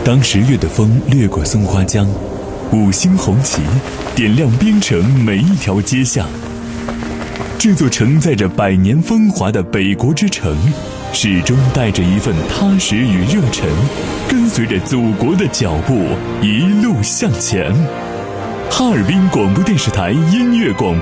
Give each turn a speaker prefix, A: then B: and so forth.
A: 当10月的风掠过松花江，五星红旗点亮边城每一条街巷。这座承载着100年风华的北国之城，始终带着一份踏实与热忱，跟随着祖国的脚步一路向前。哈尔滨广播电视台音乐广播